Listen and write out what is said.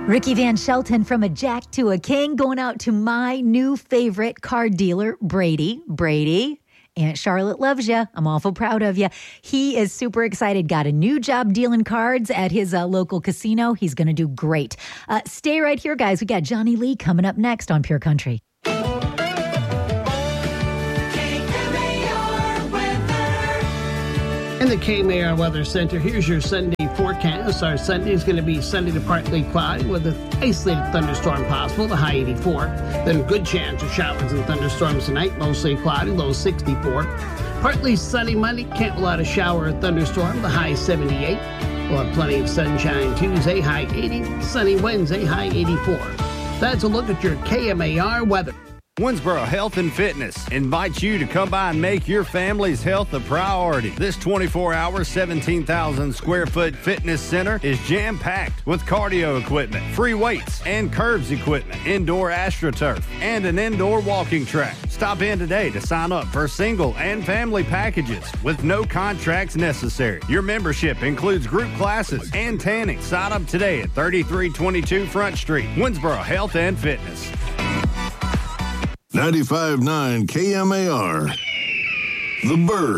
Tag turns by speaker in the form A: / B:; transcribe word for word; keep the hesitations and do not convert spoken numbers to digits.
A: Ricky Van Shelton, from a jack to a king, going out to my new favorite car dealer, Brady. Brady, Aunt Charlotte loves you. I'm awful proud of you. He is super excited. Got a new job dealing cards at his uh, local casino. He's going to do great. Uh, stay right here, guys. We got Johnny Lee coming up next on Pure Country.
B: In the K M A R Weather Center, here's your Sunday forecast. Our Sunday is going to be sunny to partly cloudy with an isolated thunderstorm possible, the high eighty-four. Then good chance of showers and thunderstorms tonight, mostly cloudy, low sixty-four. Partly sunny Monday, can't rule out a shower or thunderstorm, the high seventy-eight. We'll have plenty of sunshine Tuesday, high eighty. Sunny Wednesday, high eighty-four. That's a look at your K M A R weather.
C: Winsboro Health and Fitness invites you to come by and make your family's health a priority. This twenty-four hour, seventeen thousand square foot fitness center is jam-packed with cardio equipment, free weights, and curves equipment, indoor AstroTurf, and an indoor walking track. Stop in today to sign up for single and family packages with no contracts necessary. Your membership includes group classes and tanning. Sign up today at thirty-three twenty-two Front Street, Winsboro Health and Fitness.
D: ninety-five point nine K M A R. The Bird.